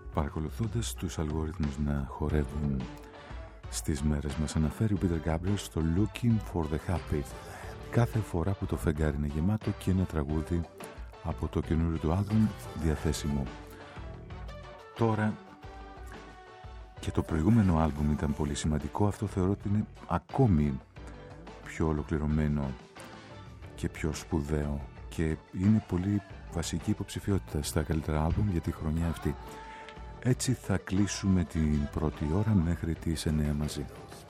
παρακολουθώντας τους αλγορίθμους να χορεύουν στις μέρες μας. Αναφέρει ο Peter Gabriel στο Looking for the Happy. Κάθε φορά που το φεγγάρι είναι γεμάτο και ένα τραγούδι από το καινούριο του άλμπουμ διαθέσιμο. Τώρα και το προηγούμενο άλμπουμ ήταν πολύ σημαντικό. Αυτό θεωρώ ότι είναι ακόμη πιο ολοκληρωμένο και πιο σπουδαίο και είναι πολύ βασική υποψηφιότητα στα καλύτερα άλμπουμ για τη χρονιά αυτή. Έτσι θα κλείσουμε την πρώτη ώρα μέχρι τις 9 μαζί.